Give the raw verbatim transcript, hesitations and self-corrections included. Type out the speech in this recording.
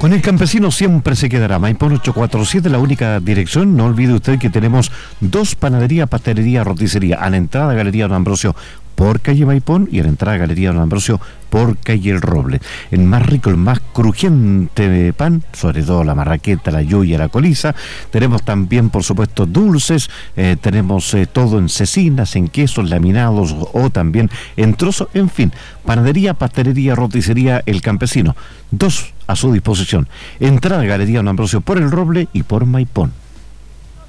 Con el campesino siempre se quedará. Maipón ocho cuatro siete, la única dirección. No olvide usted que tenemos dos panadería, pastelería, roticería. A la entrada, Galería Don Ambrosio por calle Maipón, y a la entrada, Galería Don Ambrosio por calle El Roble. El más rico, el más crujiente pan, sobre todo la marraqueta, la yuya, la coliza. Tenemos también, por supuesto, dulces. Eh, tenemos eh, todo en cecinas, en quesos, laminados o también en trozos. En fin, panadería, pastelería, roticería, El Campesino. Dos a su disposición. Entrada, Galería Don Ambrosio por El Roble y por Maipón.